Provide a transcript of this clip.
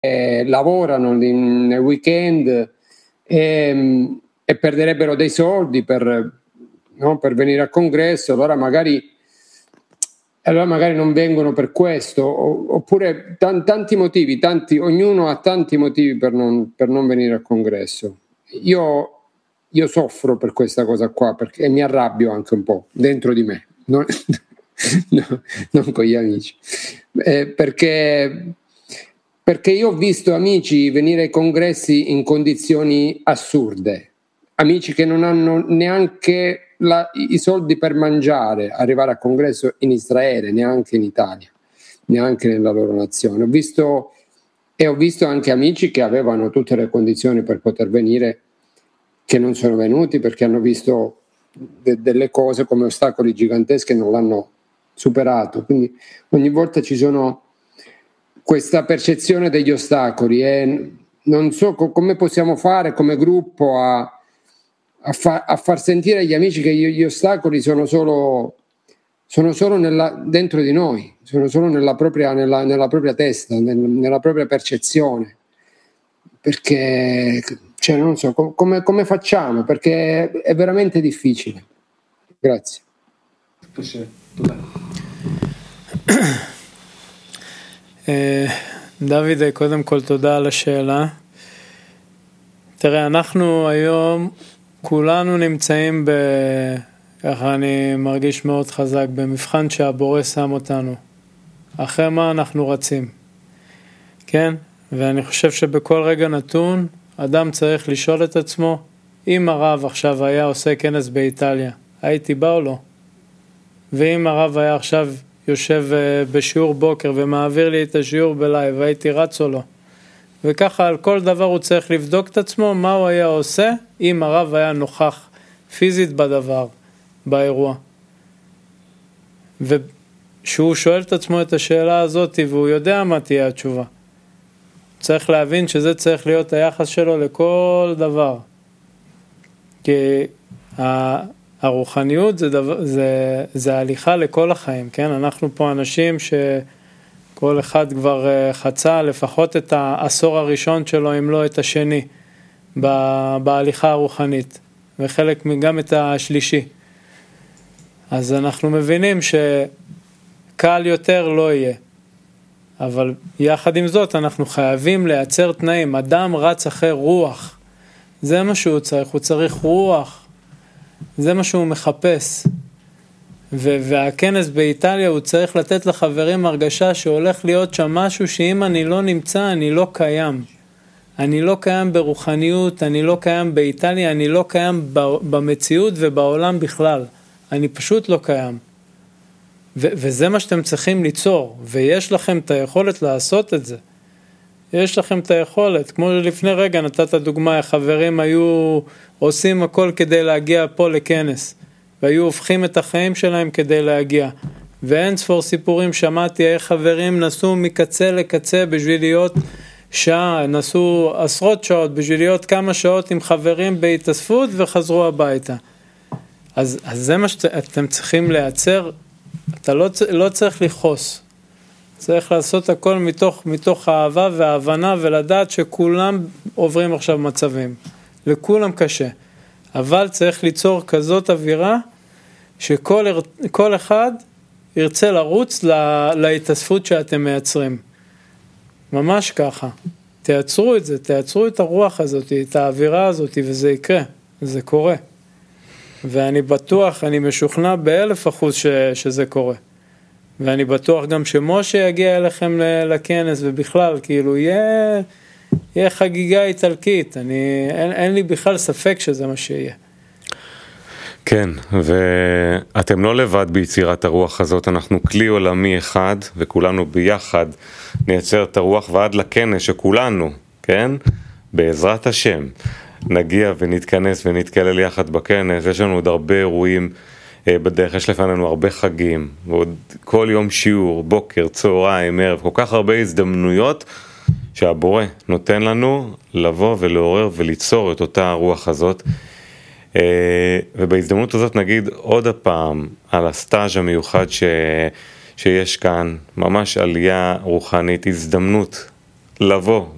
lavorano nel weekend e perderebbero dei soldi per venire al congresso, allora magari non vengono per questo, oppure tanti motivi, ognuno ha tanti motivi per non venire al congresso. Io soffro per questa cosa qua, perché mi arrabbio anche un po' dentro di me, non con gli amici, perché io ho visto amici venire ai congressi in condizioni assurde, amici che non hanno neanche i soldi per mangiare, arrivare al congresso in Israele, neanche in Italia, neanche nella loro nazione. Ho visto anche amici che avevano tutte le condizioni per poter venire, che non sono venuti perché hanno visto delle cose come ostacoli giganteschi e non l'hanno superato. Quindi ogni volta ci sono questa percezione degli ostacoli e non so come possiamo fare come gruppo a far sentire agli amici che gli ostacoli sono solo dentro di noi, sono solo nella propria testa, nella propria percezione, perché non so come facciamo, perché è veramente difficile. Grazie. דוד, קודם כל תודה על השאלה. תראה, אנחנו היום כולנו נמצאים ככה אני מרגיש מאוד חזק במבחן שהבורא שם אותנו. אחרי מה אנחנו רצים. כן? ואני חושב שבכל רגע נתון אדם צריך לשאול את עצמו, אם הרב עכשיו היה עושה כנס באיטליה, הייתי בא או לא? ואם הרב היה עכשיו יושב בשיעור בוקר ומעביר לי את השיעור בלייב, והייתי רץ או לא? וככה על כל דבר הוא צריך לבדוק את עצמו, מה הוא היה עושה אם הרב היה נוכח פיזית בדבר, באירוע. ושהוא שואל את עצמו את השאלה הזאת והוא יודע מה תהיה התשובה. צריך להבין שזה צריך להיות היחס שלו לכל דבר. כי הרוחניות זה הליכה לכל החיים, כן? אנחנו פה אנשים שכל אחד כבר חצה לפחות את העשור הראשון שלו, אם לא את השני, בהליכה הרוחנית, וחלק גם את השלישי. אז אנחנו מבינים שקל יותר לא יהיה. אבל יחד עם זאת אנחנו חייבים לייצר תנאים. אדם רץ אחרי רוח. זה מה שהוא צריך, הוא צריך רוח. זה מה שהוא מחפש. והכנס באיטליה הוא צריך לתת לחברים הרגשה שהולך להיות שם משהו שאם אני לא נמצא, אני לא קיים. אני לא קיים ברוחניות, אני לא קיים באיטליה, אני לא קיים במציאות ובעולם בכלל. אני פשוט לא קיים. וזה מה שאתם צריכים ליצור, ויש לכם את היכולת לעשות את זה. יש לכם את היכולת, כמו לפני רגע נתת דוגמה, החברים היו עושים הכל כדי להגיע פה לכנס, והיו הופכים את החיים שלהם כדי להגיע. ואין ספור סיפורים שמעתי איך חברים נסו מקצה לקצה בשביל להיות שעה, נסו עשרות שעות בשביל להיות כמה שעות עם חברים בהתאספות וחזרו הביתה. אז זה מה שאתם צריכים לייצר. אתה לא צריך לחוס. צריך לעשות הכל מתוך האהבה וההבנה ולדעת שכולם עוברים עכשיו מצבים. לכולם קשה. אבל צריך ליצור כזאת אווירה שכל אחד ירצה לרוץ להתאספות שאתם מייצרים. ממש ככה. תייצרו את זה, תייצרו את הרוח הזאת, את האווירה הזאת, וזה יקרה. זה קורה. ואני בטוח, אני משוכנע ב1,000% שזה קורה. ואני בטוח גם שמשה יגיע אליכם לכנס, ובכלל, כאילו, יהיה חגיגה איטלקית. אין לי בכלל ספק שזה מה שיהיה. כן, ואתם לא לבד ביצירת הרוח הזאת, אנחנו כלי עולמי אחד, וכולנו ביחד נייצר את הרוח ועד לכנס שכולנו, כן? בעזרת השם. נגיע ונתכנס ונתקלל יחד בכנס, יש לנו עוד הרבה אירועים בדרך, יש לפנינו הרבה חגים, ועוד כל יום שיעור, בוקר, צהריים, ערב, כל כך הרבה הזדמנויות שהבורא נותן לנו לבוא ולעורר וליצור את אותה הרוח הזאת. ובהזדמנות הזאת נגיד עוד הפעם על הסטאז' המיוחד שיש כאן, ממש עלייה רוחנית, הזדמנות לבוא